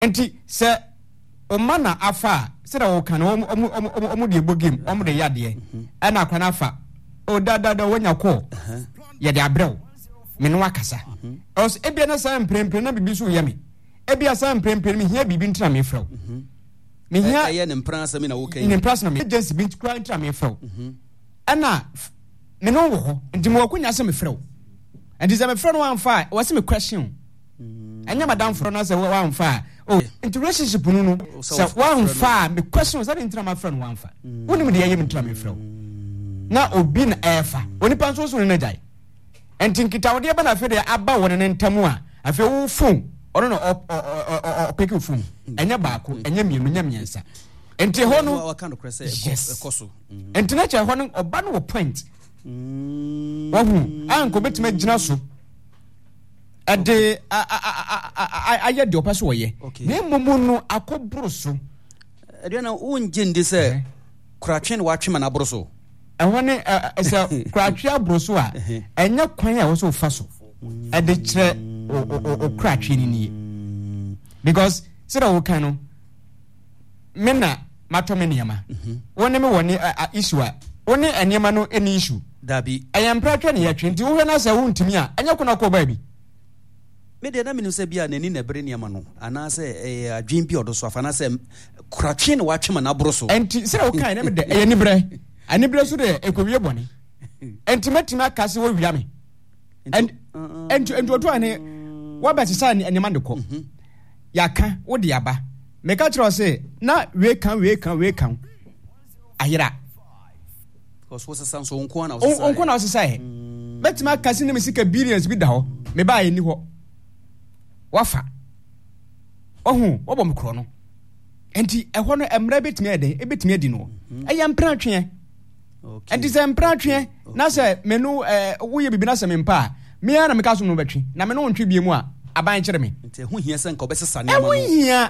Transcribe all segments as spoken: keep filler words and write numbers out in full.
enti se o mana afa se da wo kan o o o de bogim o de yade e na akwana afa o da da da wonya ko ye de abrew me no akasa os ebia na sa mprempre na bibi so yemi ebia sa mprempre me hia bibi ntra me frew me hia ye ne mpransa me na wo kan ne mpransa na me agency bi ntra ntra me frew ana me no wo ho ndi mo akonya se me frew and is me frew no amfa was me question anya madam frew na se wo amfa oh into relationship no no so one fa me question say ntra my friend one fa woni me de yem ntra me frew na obi na efa oni pa so so ne jai enti nkita wode ba na fe de aba woni ne ntamu a afi wo phone ono no o pick phone enya baako enya mienu nya miensa enti ho no wa kan krese ekoso enti na che ho no oba no point wahu anko betima gina so ade aye de opa so woye na momu no akobro so ade na unje ndi se kuratwe na watwe na abro so ehone se kuratwe abro so a enya kwan a wo so fa so ade kire o kuratwe ni ni because say da wo kan no me na mato me niama woni me woni issue a woni eniama no eni issue dabi ayam pratwe ne yatwe nti wo hwe na se wo ntimi a enya kuna ko ba bi me de na minu se bia nani na bre niama no ana se eh adwen bi odo so afa na se kuratwe na watwe na abro so enti se wo kan na me de eh ni bre ani bre so de ekowie bone enti matima aka se wo wia me and enti enti oto ane wa ba sisa ni eniama de ko yaka wo de aba me ka tro se na we kan we kan we kan ayira because what's the so onko na osisa onko na osisa he betima aka se ne me sika billions bi da ho me ba ye ni ho wafa ohu wobo mkro no enti ehwo no emra betimi eden e betimi adi no eya mpra twe okay enti se mpra twe na se menu eh wo ye bibi na se me mpa me ya na me ka so no betwe na me no ntwe bie mu a aban kire me enti ehwo hia se nka obesesa ne ma no ehwo hia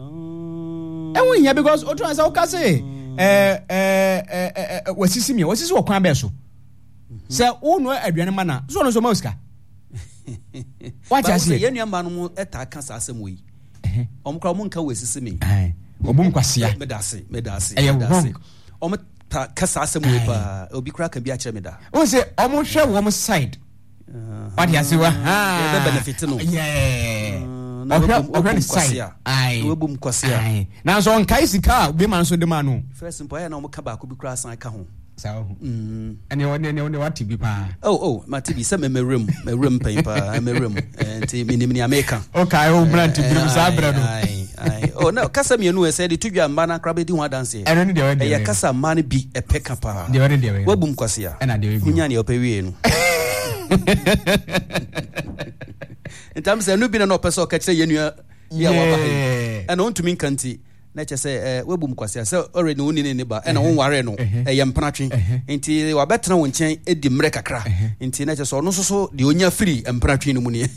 ehwo hia because oto an se wo ka se eh eh eh wasisi me wasisi wo kwan be so se wo no aduane ma na so no so mauska What I say, any man who attack us as a way. Omcra Munka was a me. Obum Quasia, Medasi, Medasi, Medasi. Om Cassasam Whipper, Obi Crack and Biachameda. Oh, say almost show woman's side. What yes, you are benefit. Yeah. Already side. I will boom Quasia. Now, so on Kaisi car, women so the manu. First and Poya no Cabak could be cross and come home. So, mm, and you want what to be pa? Oh, oh, my T V, send me my room, my room paper, I'm a room, and mini America. Okay, oh, brand to be Sabra. Oh, no, Casamia no said it to you, and Mana Crabby do one dance. I don't know, a Casa money be a peck up. The other day, what boom Quasia, and I do Gunyani Operian. In terms of Nubin and Opus or catch a year, and on to me country. Nature say eh we bum kwase say already woni ne ba e na won ware no e yem panatwe enti wa betena won chen e di mre kakra enti nature so no so so de onya free empanatwe no mu ne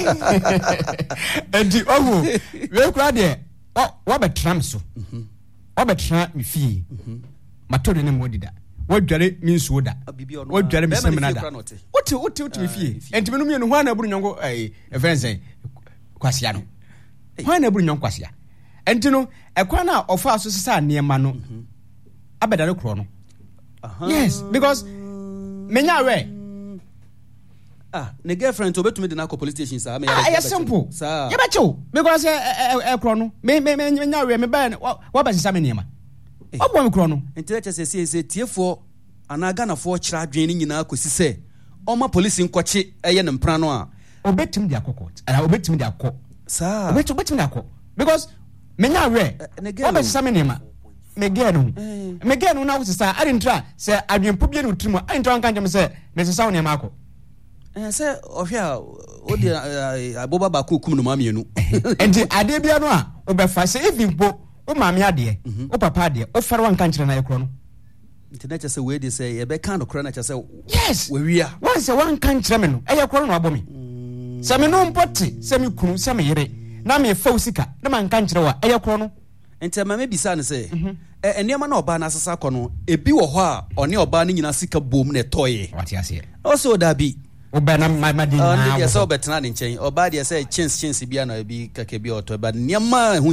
enti owo we kura de wa betram so wa betra mi fie matode ne modida wa dware mi nsuo da wa dware mi semina da wote wote wote mi fie enti me no mi no ho na buru nyongo eh e friends kwase ya no ho na buru nyongo kwase ya enti no ekwan na ofa so sisa niema no abeda ne kro no yes because menya we ah ne girlfriend to betumi de na ko police station sa me ya simple sa ya becho because e kro no me me menya we me ba wa ba sisa me niema obo me kro no enti na chese se se tiefo anaga na fo kira adwen ni nyina akosi se oma police nkwache eye ne mpra no a obetim de akokot ana obetim de akọ sa obetim obetim de akọ because menya we oba sisa me niema me get no me get no na wo sisa ari ntra se adwempo bie no trimo ari ntra kan jam se me sisa wo niema akọ eh se ohia o de aboba ba ko kum no ma mienu enti ade bia no a obefa se even po o ma me ade o papa ade o fare wan kan kire na ekro no enti na chese we de se ye be kan do kro na chese yes we wia wan se wan kan kire me no e ye kro no abo me se me no mpoti se me kunu se me yire na me fa usika na man kan kire wa e ye kro no enti ma me bisa ne se e eniema na oba na asasa akọ no ebi wo ho a one oba ne nyina sika bom na toye what you say also da bi obana ma di na. Oh, ndi so betena ne nchen. Oba dia say chins chins bia na bi kaka bi oto ba niam